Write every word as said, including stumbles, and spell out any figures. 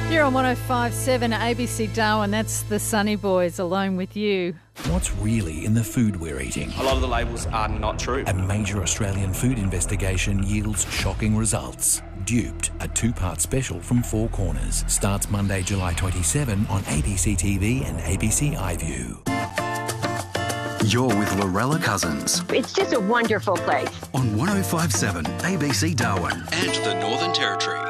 You're on one oh five point seven A B C Darwin. That's the Sunny Boys alone with you. What's really in the food we're eating? A lot of the labels are not true. A major Australian food investigation yields shocking results. Duped, a two-part special from Four Corners, starts Monday, July twenty-seventh on A B C T V and A B C iView. You're with Lorella Cousins It's just a wonderful place. on one oh five point seven A B C Darwin and the Northern Territory.